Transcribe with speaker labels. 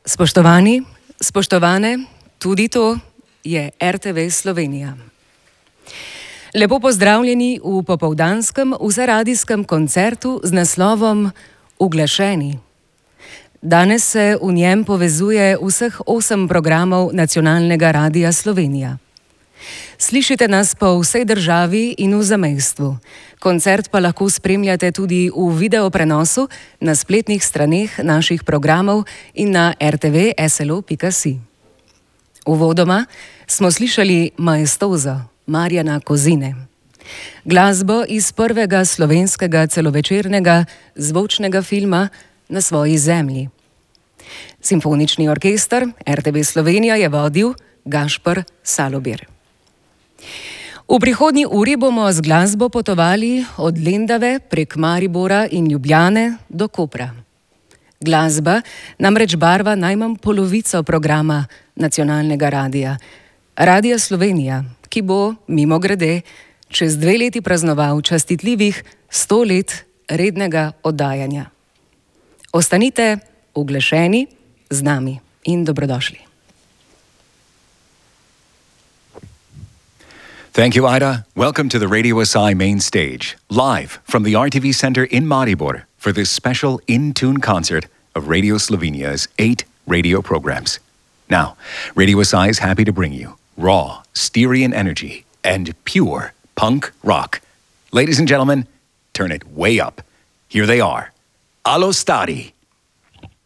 Speaker 1: Spoštovani, spoštovane, tudi to je RTV Slovenija. Lepo pozdravljeni v popoldanskem vseradijskem koncertu z naslovom Uglašeni. Danes se v njem povezuje vseh 8 programov Nacionalnega radia Slovenija. Slišite nas po vsej državi in v zamejstvu. Koncert pa lahko spremljate tudi v videoprenosu na spletnih straneh naših programov in na rtv.slo.si. Uvodoma smo slišali Maestoso Marjana Kozine. Glasbo iz prvega slovenskega celovečernega zvočnega filma Na svoji zemlji. Simfonični orkester RTV Slovenija je vodil Gašper Salobir. V prihodnji uri bomo z glasbo potovali od Lendave prek Maribora in Ljubljane do Kopra. Glasba namreč barva najmanj polovico programa Nacionalnega radia, Radia Slovenija, ki bo, mimogrede, čez 2 leti praznoval častitljivih 100 let rednega oddajanja. Ostanite uglašeni z nami in dobrodošli.
Speaker 2: Thank you, Ida. Welcome to the Radio SI main stage, live from the RTV Center in Maribor for this special in-tune concert of Radio Slovenia's 8 radio programs. Now, Radio SI is happy to bring you raw, Styrian energy and pure punk rock. Ladies and gentlemen, turn it way up. Here they are. Allo Stadi.